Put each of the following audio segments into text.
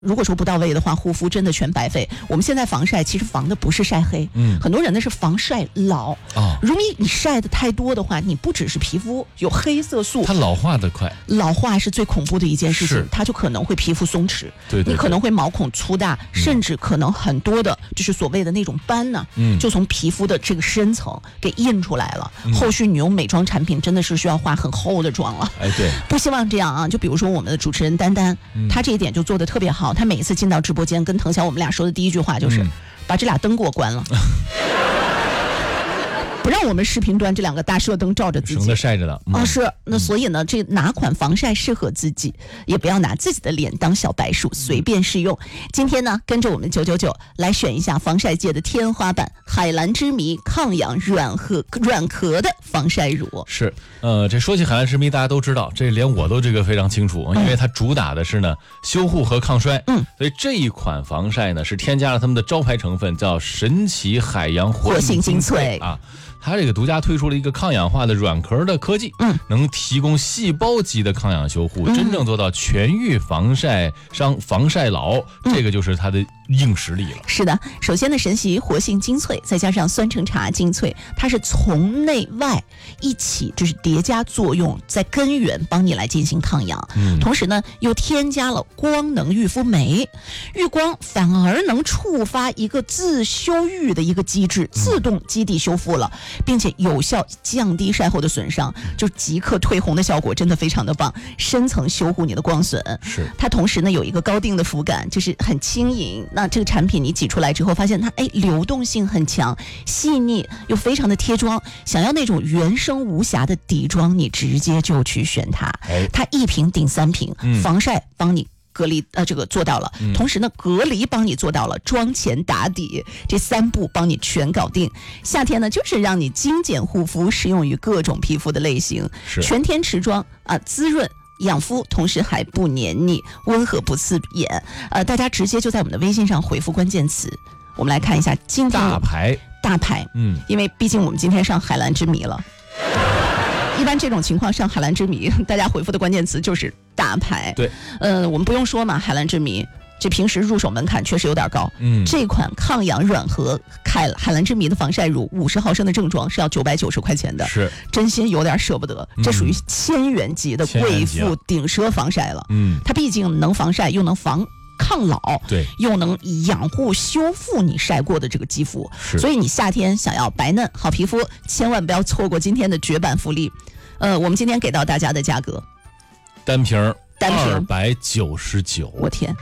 如果说不到位的话，护肤真的全白费。我们现在防晒其实防的不是晒黑，很多人呢是防晒老容易你晒的太多的话，你不只是皮肤有黑色素， 它老化的快， 老化是最恐怖的一件事情，它就可能会皮肤松弛， 对， 你可能会毛孔粗大，甚至可能很多的就是所谓的那种斑呢，就从皮肤的这个深层给印出来了。后续你用美妆产品真的是需要化很厚的妆了， 对， 不希望这样啊。就比如说我们的主持人丹丹，她这一点就做得特别好。他每一次进到直播间跟腾晓我们俩说的第一句话就是把这俩灯给我关了不让我们视频端这两个大射灯照着自己， 省得晒着的是。那所以呢，这哪款防晒适合自己，也不要拿自己的脸当小白鼠随便试用。今天呢，跟着我们999来选一下防晒界的天花板——海蓝之谜抗氧软壳的防晒乳。 是，这说起海蓝之谜，大家都知道，这连我都非常清楚，因为它主打的是呢修护和抗衰。所以这一款防晒呢是添加了他们的招牌成分，叫神奇海洋活性精粹啊。它这个独家推出了一个抗氧化的软壳的科技，能提供细胞级的抗氧修护，真正做到全域防晒伤、防晒老，这个就是它的硬实力了。 是的，首先呢，神奇活性精粹，再加上酸橙茶精粹，它是从内外一起就是叠加作用，在根源帮你来进行抗氧。同时呢，又添加了光能育肤酶，遇光反而能触发一个自修愈的一个机制，自动基地修复了。并且有效降低晒后的损伤，就即刻褪红的效果真的非常的棒，深层修护你的光损。 是它同时呢有一个高定的肤感，就是很轻盈。那这个产品你挤出来之后，发现它流动性很强，细腻又非常的贴妆。想要那种原生无瑕的底妆，你直接就去选它。它1瓶顶3瓶，防晒帮你隔离这个做到了，同时呢隔离帮你做到了，妆前打底，这3步帮你全搞定。夏天呢就是让你精简护肤，适用于各种皮肤的类型，全天持妆滋润养肤，同时还不黏腻，温和不刺眼。大家直接就在我们的微信上回复关键词，我们来看一下今天大牌，因为毕竟我们今天上海蓝之谜了。一般这种情况上海蓝之谜，大家回复的关键词就是大牌。 对， 我们不用说嘛，海蓝之谜这平时入手门槛确实有点高。这款抗氧软和海蓝之谜的防晒乳50毫升的正装是要990块钱的， 是真心有点舍不得。这属于千元级的贵妇顶奢防晒了。它毕竟能防晒又能抗老， 对， 又能养护修复你晒过的这个肌肤，所以你夏天想要白嫩好皮肤，千万不要错过今天的绝版福利。我们今天给到大家的价格， 单瓶299， 我天！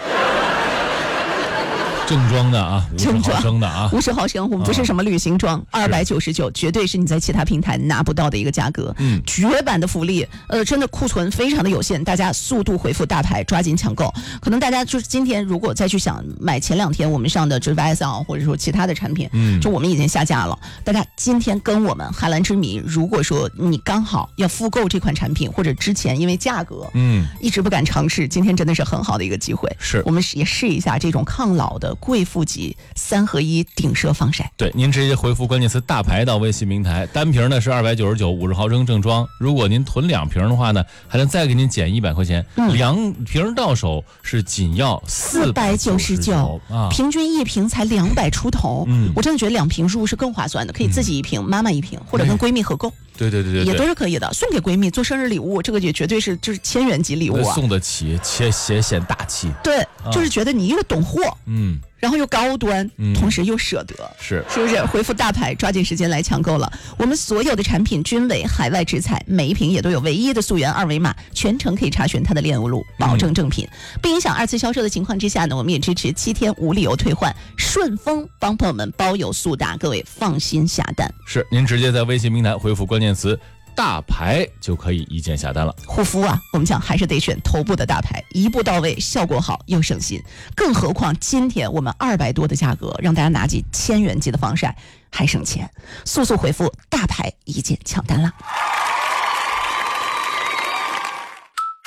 正装的啊，50毫升的啊 ，50毫升，我们不是什么旅行装，299，绝对是你在其他平台拿不到的一个价格。绝版的福利，真的库存非常的有限，大家速度回复大牌，抓紧抢购。可能大家就是今天如果再去想买前2天我们上的这 YSL 或者说其他的产品，就我们已经下架了。大家今天跟我们海蓝之谜，如果说你刚好要复购这款产品，或者之前因为价格，一直不敢尝试，今天真的是很好的一个机会。 是， 我们也试一下这种抗老的贵妇级3合1顶奢防晒。 对，您直接回复关键词大牌到微信平台，单瓶呢是299，50毫升正装。如果您囤2瓶的话呢，还能再给您减100块钱，2瓶到手是仅要499 平均1瓶才200出头。我真的觉得2瓶入是更划算的，可以自己1瓶，妈妈1瓶，或者跟闺蜜合购。 对， 也都是可以的，送给闺蜜做生日礼物，这个也绝对是就是千元级礼物啊， 送得起，且显大气。 对，就是觉得你又懂货，然后又高端，同时又舍得， 是不是？回复大牌，抓紧时间来抢购了。我们所有的产品均为海外直采，每一瓶也都有唯一的溯源2维码，全程可以查询它的链路，保证正品，不影响2次销售的情况之下呢，我们也支持7天无理由退换，顺丰帮朋友们包邮速达，各位放心下单。 是，您直接在微信平台回复关键词大牌就可以一键下单了。 护肤啊，我们讲还是得选头部的大牌，一步到位，效果好又省心。更何况今天我们200多的价格，让大家拿起1000元级的防晒还省钱，速速回复大牌一键抢单啦。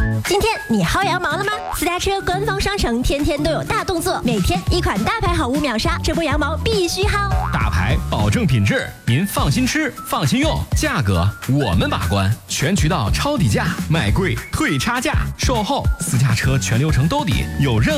今天你薅羊毛了吗？私家车官方商城天天都有大动作，每天一款大牌好物秒杀，这波羊毛必须薅。 大牌保证品质，您放心吃，放心用，价格我们把关，全渠道抄底价，卖贵退差价，售后私家车全流程兜底，有任